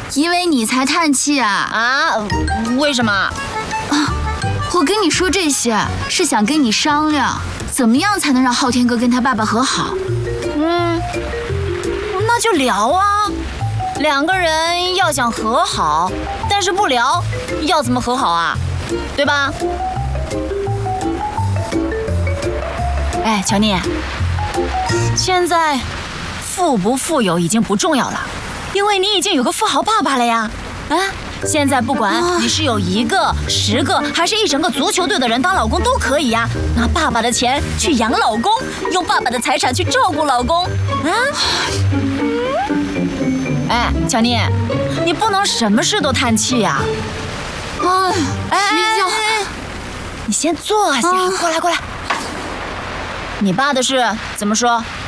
因为你才叹气啊！ 啊？为什么？ 我跟你说这些是想跟你商量，怎么样才能让昊天哥跟他爸爸和好。 那就聊啊。两个人要想和好，但是不聊，要怎么和好啊？对吧？哎，乔妮，现在富不富有已经不重要了，因为你已经有个富豪爸爸了呀。现在不管你是有1个、10个，还是一整个足球队的人当老公都可以呀。拿爸爸的钱去养老公，用爸爸的财产去照顾老公。哎，乔妮，你不能什么事都叹气呀。你先坐下，过来。你爸的事怎么说？